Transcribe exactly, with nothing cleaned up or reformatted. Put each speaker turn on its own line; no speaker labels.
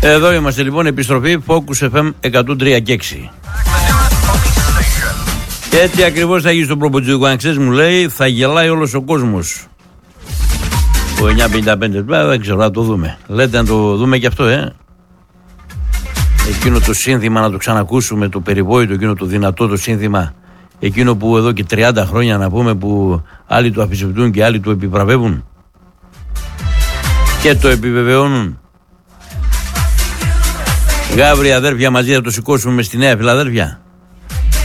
Εδώ είμαστε λοιπόν, επιστροφή Focus εφ εμ εκατόν τρία και έξι. Και έτσι ακριβώς θα γίνει στον προποτζίδικο. Αν ξέρεις, μου λέει, θα γελάει όλος ο κόσμος. Το εννιά πενήντα πέντε, δεν ξέρω, να το δούμε. Λέτε να το δούμε και αυτό, ε. Εκείνο το σύνθημα να το ξανακούσουμε, το περιβόητο, εκείνο το δυνατό το σύνθημα. Εκείνο που εδώ και τριάντα χρόνια να πούμε, που άλλοι το αφισβητούν και άλλοι το επιβραβεύουν και το επιβεβαιώνουν. Γάβρια αδέρφια, μαζί θα το σηκώσουμε στη Νέα Φιλαδέλφια.